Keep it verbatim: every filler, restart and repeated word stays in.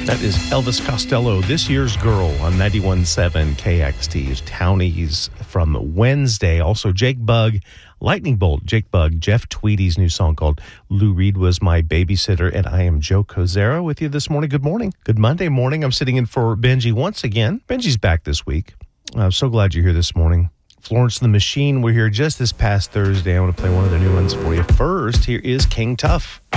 That is Elvis Costello, This Year's Girl on ninety-one point seven K X T's Townies from Wednesday. Also, Jake Bugg, Lightning Bolt, Jake Bugg, Jeff Tweedy's new song called Lou Reed Was My Babysitter, and I am Joe Kozera with you this morning. Good morning. Good Monday morning. I'm sitting in for Benji once again. Benji's back this week. I'm so glad you're here this morning. Florence and the Machine were here just this past Thursday. I want to play one of their new ones for you. First, here is King Tuff.